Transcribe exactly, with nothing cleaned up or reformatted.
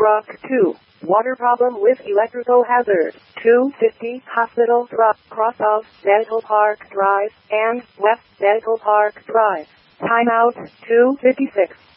Rock two. Water problem with electrical hazard. two fifty Hospital Drive, cross of Medical Park Drive and West Medical Park Drive. Timeout two fifty-six.